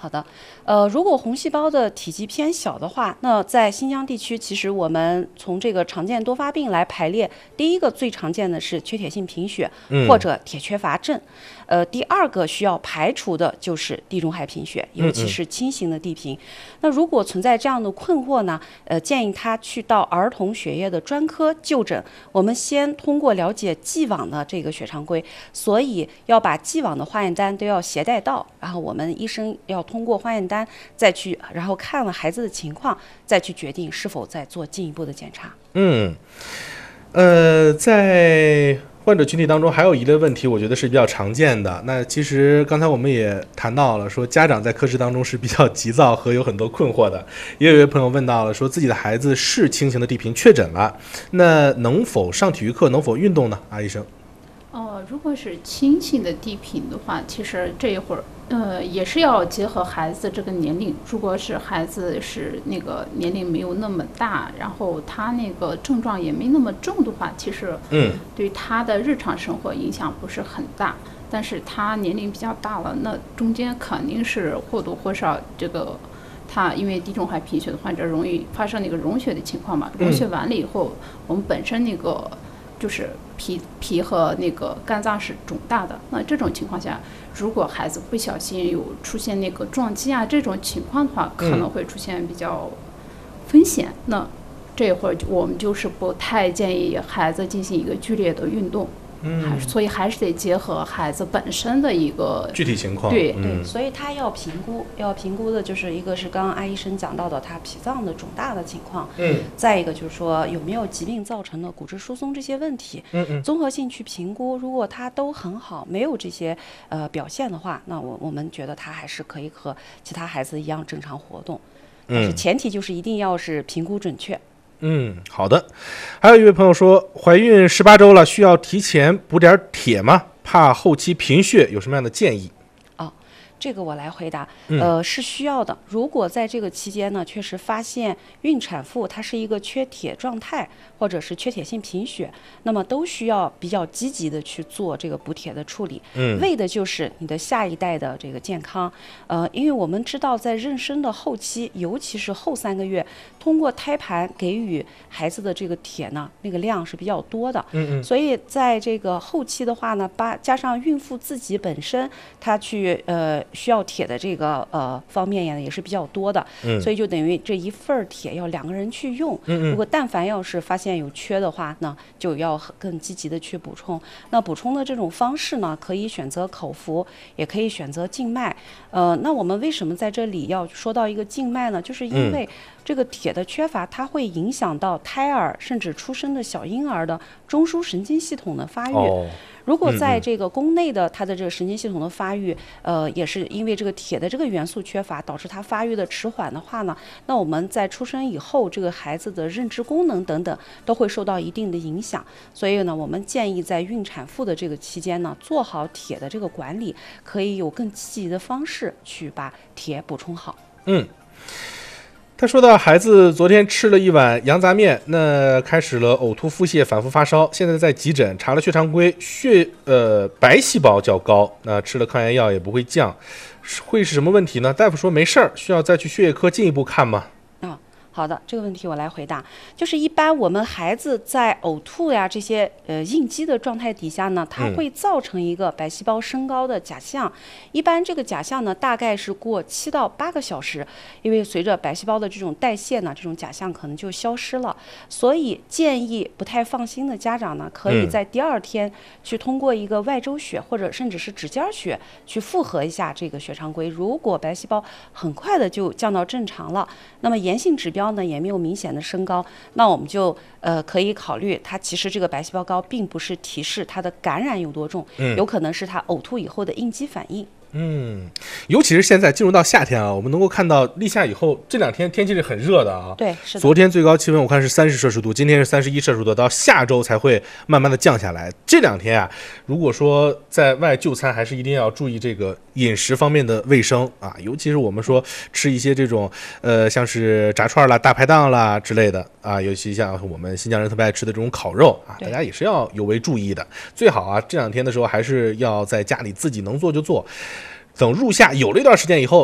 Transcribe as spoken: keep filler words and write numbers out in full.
好的，呃，如果红细胞的体积偏小的话，那在新疆地区，其实我们从这个常见多发病来排列，第一个最常见的是缺铁性贫血或者铁缺乏症，嗯、呃，第二个需要排除的就是地中海贫血，尤其是轻型的地贫。嗯嗯那如果存在这样的困惑呢，呃，建议他去到儿童血液的专科就诊。我们先通过了解既往的这个血常规，所以要把既往的化验单都要携带到，然后我们医生要通过化验单再去，然后看了孩子的情况，再去决定是否再做进一步的检查。 嗯，呃，在患者群体当中还有一类问题，我觉得是比较常见的。那其实刚才我们也谈到了，说家长在课室当中是比较急躁和有很多困惑的。也有一位朋友问到了，说自己的孩子是轻型的地贫确诊了，那能否上体育课，能否运动呢？啊，医生。 哦，如果是轻型的地贫的话，其实这一会儿，呃，也是要结合孩子这个年龄。如果是孩子是那个年龄没有那么大，然后他那个症状也没那么重的话，其实，嗯，对他的日常生活影响不是很大。但是他年龄比较大了，那中间肯定是或多或少这个。他因为地中海贫血的患者容易发生那个溶血的情况嘛，溶血完了以后，嗯、我们本身那个。就是脾脾和那个肝脏是肿大的，那这种情况下，如果孩子不小心有出现那个撞击啊这种情况的话，可能会出现比较风险。嗯、那这会儿我们就是不太建议孩子进行一个剧烈的运动。嗯，所以还是得结合孩子本身的一个具体情况。 对、 嗯、对，所以他要评估，要评估的就是一个是刚刚艾医生讲到的他脾脏的肿大的情况，嗯，再一个就是说有没有疾病造成的骨质疏松这些问题，嗯嗯，综合性去评估。如果他都很好，没有这些呃表现的话，那我我们觉得他还是可以和其他孩子一样正常活动，但是前提就是一定要是评估准确。 嗯，好的。还有一位朋友说，怀孕十八周了，需要提前补点铁吗？怕后期贫血，有什么样的建议？ 哦，这个我来回答。呃，是需要的。如果在这个期间呢，确实发现孕产妇她是一个缺铁状态，或者是缺铁性贫血，那么都需要比较积极的去做这个补铁的处理。嗯，为的就是你的下一代的这个健康。呃，因为我们知道在妊娠的后期，尤其是后三个月。通过胎盘给予孩子的这个铁呢，那个量是比较多的，嗯嗯，所以在这个后期的话呢，把加上孕妇自己本身她去呃需要铁的这个呃方面也也是比较多的，嗯，所以就等于这一份铁要两个人去用，嗯嗯，如果但凡要是发现有缺的话呢，就要更积极的去补充。那补充的这种方式呢，可以选择口服，也可以选择静脉。呃，那我们为什么在这里要说到一个静脉呢？就是因为、嗯这个铁的缺乏，它会影响到胎儿甚至出生的小婴儿的中枢神经系统的发育。哦、如果在这个宫内的它的这个神经系统的发育，呃，也是因为这个铁的这个元素缺乏，导致它发育的迟缓的话呢，那我们在出生以后，这个孩子的认知功能等等都会受到一定的影响。所以呢，我们建议在孕产妇的这个期间呢，做好铁的这个管理，可以有更积极的方式去把铁补充好。 嗯。他说到孩子昨天吃了一碗羊杂面，那开始了呕吐腹泻，反复发烧，现在在急诊查了血常规，血呃白细胞较高，那吃了抗炎药也不会降，会是什么问题呢？大夫说没事儿，需要再去血液科进一步看吗？ 好的，这个问题我来回答。就是一般我们孩子在呕吐呀这些呃应激的状态底下呢，它会造成一个白细胞升高的假象。嗯、一般这个假象呢，大概是过七到八个小时，因为随着白细胞的这种代谢呢，这种假象可能就消失了。所以建议不太放心的家长呢，可以在第二天去通过一个外周血或者甚至是指尖血去复核一下这个血常规。如果白细胞很快的就降到正常了，那么炎性指标呢也没有明显的升高，那我们就呃可以考虑它其实这个白细胞高并不是提示它的感染有多重，嗯、有可能是它呕吐以后的应激反应。 嗯，尤其是现在进入到夏天啊，我们能够看到立夏以后这两天天气是很热的啊。 对，是的。 昨天最高气温我看是三十摄氏度，今天是三十一摄氏度，到下周才会慢慢的降下来。这两天啊，如果说在外就餐，还是一定要注意这个饮食方面的卫生啊，尤其是我们说吃一些这种呃像是炸串啦、大排档啦之类的啊，尤其像我们新疆人特别爱吃的这种烤肉啊，大家也是要有为注意的。最好啊，这两天的时候还是要在家里自己能做就做。等入夏有了一段时间以后，